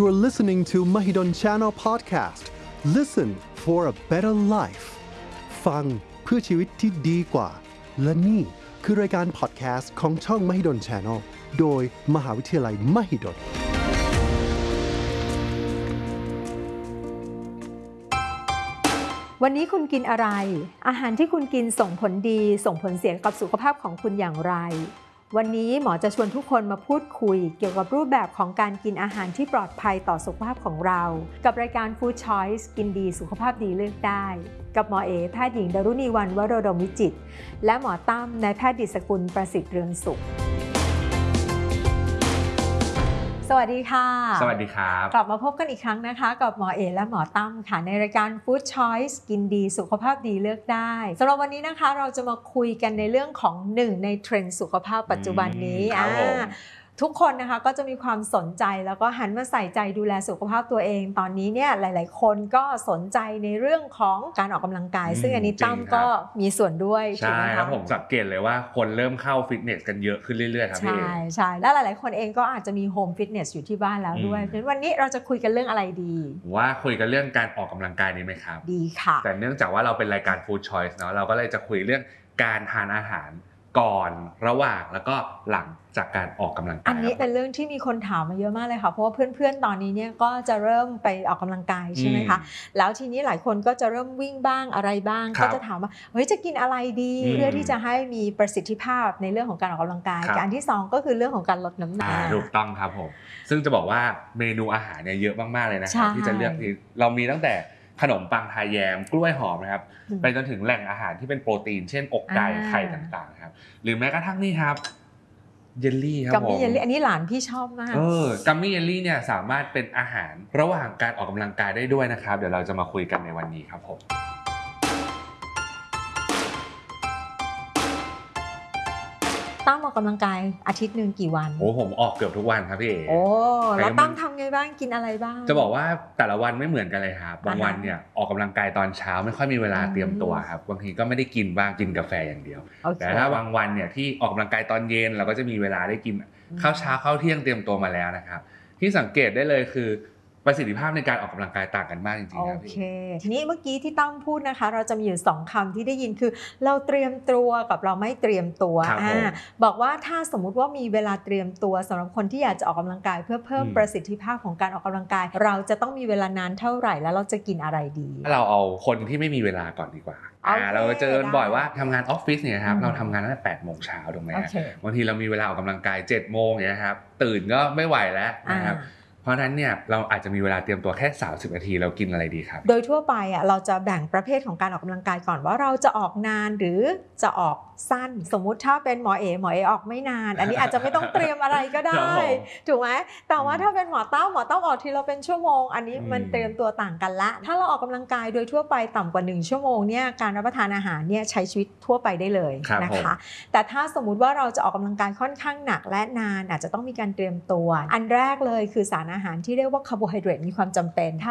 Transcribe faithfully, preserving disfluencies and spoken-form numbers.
You're listening to Mahidol Channel Podcast. Listen for a better life. ฟังเพื่อชีวิตที่ดีกว่าและนี่คือรายการพอดแคสต์ของช่อง Mahidol Channel โดยมหาวิทยาลัย Mahidol วันนี้คุณกินอะไรอาหารที่คุณกินส่งผลดีส่งผลเสียกับสุขภาพของคุณอย่างไรวันนี้หมอจะชวนทุกคนมาพูดคุยเกี่ยวกับรูปแบบของการกินอาหารที่ปลอดภัยต่อสุขภาพของเรากับรายการ Food Choice กินดีสุขภาพดีเลือกได้กับหมอเอแพทย์หญิงดารุณีวรรณวโรดมวิจิตรและหมอตั้มนายแพทย์ดิษฐกุลประสิทธิ์เรืองสุขสวัสดีค่ะสวัสดีครับกลับมาพบกันอีกครั้งนะคะกับหมอเอและหมอตั้มค่ะในรายการ Food Choice กินดีสุขภาพดีเลือกได้สำหรับวันนี้นะคะเราจะมาคุยกันในเรื่องของหนึ่งในเทรนด์สุขภาพปัจจุบันนี้อ่าทุกคนนะคะก็จะมีความสนใจแล้วก็หันมาใส่ใจดูแลสุขภาพตัวเองตอนนี้เนี่ยหลายๆคนก็สนใจในเรื่องของการออกกำลังกายซึ่งอันนี้ตั้มก็มีส่วนด้วยใช่ครับผมสังเกตเลยว่าคนเริ่มเข้าฟิตเนสกันเยอะขึ้นเรื่อยๆครับพี่ใช่ใช่แล้วหลายๆคนเองก็อาจจะมีโฮมฟิตเนสอยู่ที่บ้านแล้วด้วยเพราะฉะนั้นวันนี้เราจะคุยกันเรื่องอะไรดีว่าคุยกันเรื่องการออกกำลังกายดีไหมครับดีค่ะแต่เนื่องจากว่าเราเป็นรายการ Food Choice เนาะเราก็เลยจะคุยเรื่องการทานอาหารก่อนระหว่างแล้วก็หลังจากการออกกำลังกายอันนี้เป็นเรื่องที่มีคนถามมาเยอะมากเลยค่ะเพราะว่าเพื่อนๆตอนนี้เนี่ยก็จะเริ่มไปออกกำลังกายใช่ไหมคะแล้วทีนี้หลายคนก็จะเริ่มวิ่งบ้างอะไรบ้างก็จะถามว่าเฮ้ยจะกินอะไรดีเพื่อที่จะให้มีประสิทธิภาพในเรื่องของการออกกำลังกายการที่สองก็คือเรื่องของการลดน้ำหนักถูกต้องครับผมซึ่งจะบอกว่าเมนูอาหารเนี่ยเยอะมากๆเลยนะครับที่จะเลือกเรามีตั้งแต่ขนมปังทาแยมกล้วยหอมนะครับไปจนถึงแหล่งอาหารที่เป็นโปรตีนเช่นอกไก่ไข่ต่างๆครับหรือแม้กระทั่งนี่ครับเยลลี่ครับผมกัมมี่เยลลี่อันนี้หลานพี่ชอบมากเออกัมมี่เยลลี่เนี่ยสามารถเป็นอาหารระหว่างการออกกำลังกายได้ด้วยนะครับเดี๋ยวเราจะมาคุยกันในวันนี้ครับผมตั้มออกกำลังกายอาทิตย์นึงกี่วันโอ้ผมออกเกือบทุกวันครับพี่เอ๋โอ้แล้วตั้มทำไงบ้างกินอะไรบ้างจะบอกว่าแต่ละวันไม่เหมือนกันเลยครับบางวันเนี่ยออกกำลังกายตอนเช้าไม่ค่อยมีเวลาเตรียมตัวครับบางทีก็ไม่ได้กินบ้างกินกาแฟอย่างเดียวแต่ถ้าบางวันเนี่ยที่ออกกำลังกายตอนเย็นเราก็จะมีเวลาได้กินข้าวเช้าข้าวเที่ยงเตรียมตัวมาแล้วนะครับที่สังเกตได้เลยคือประสิทธิภาพในการออกกำลังกายต่างกันมากจริงๆครับพี่โอเคทีนี้เมื่อกี้ที่ตั้มพูดนะคะเราจะมีอยู่สองคำที่ได้ยินคือเราเตรียมตัวกับเราไม่เตรียมตัวอ่าบอกว่าถ้าสมมุติว่ามีเวลาเตรียมตัวสำหรับคนที่อยากจะออกกำลังกายเพื่อเพิ่มประสิทธิภาพของการออกกำลังกายเราจะต้องมีเวลานานเท่าไหร่แล้วเราจะกินอะไรดีเราเอาคนที่ไม่มีเวลาก่อนดีกว่าอ่าเราเจอบ่อยว่าทำงานออฟฟิศเนี่ยครับเราทำงานตั้งแต่แปดโมงเช้าถูกไหมบางทีเรามีเวลาออกกำลังกายเจ็ดโมงเนี่ยครับตื่นก็ไม่ไหวแล้วนะครับเพราะฉะนั้นเนี่ยเราอาจจะมีเวลาเตรียมตัวแค่สามสิบนาทีเรากินอะไรดีครับโดยทั่วไปอ่ะเราจะแบ่งประเภทของการออกกำลังกายก่อนว่าเราจะออกนานหรือจะออกสั้นสมมุติถ้าเป็นหมอเอหมอเอออกไม่นานอันนี้อาจจะไม่ต้องเตรียมอะไรก็ได้ถูกไหมแต่ว่าถ้าเป็นหมอเต้าหมอเต้าออกทีเราเป็นชั่วโมงอันนี้มันเตรียมตัวต่างกันละถ้าเราออกกำลังกายโดยทั่วไปต่ำกว่าหนึ่งชั่วโมงเนี่ยการรับประทานอาหารเนี่ยใช้ชีวิตทั่วไปได้เลยนะคะแต่ถ้าสมมุติว่าเราจะออกกำลังกายค่อนข้างหนักและนานอาจจะต้องมีการเตรียมตัวอันแรกเลยคือสารอาหารที่เรียกว่าคาร์โบไฮเดรตมีความจำเป็นถ้า